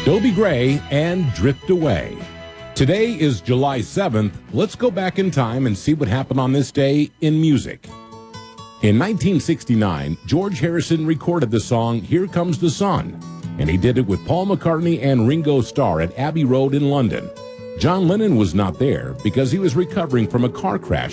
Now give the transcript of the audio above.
Dobie Gray and Drift Away. Today is July 7th. Let's go back in time and see what happened on this day in music. In 1969, George Harrison recorded the song Here Comes the Sun, and he did it with Paul McCartney and Ringo Starr at Abbey Road in London. John Lennon was not there because he was recovering from a car crash